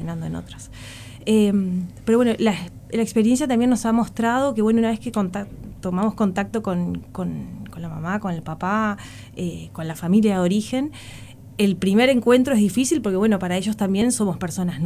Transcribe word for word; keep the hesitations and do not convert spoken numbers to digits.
terminando en otras. Eh, pero bueno, la, la experiencia también nos ha mostrado que, bueno, una vez que contact, tomamos contacto con, con, con la mamá, con el papá, eh, con la familia de origen, el primer encuentro es difícil porque, bueno, para ellos también somos personas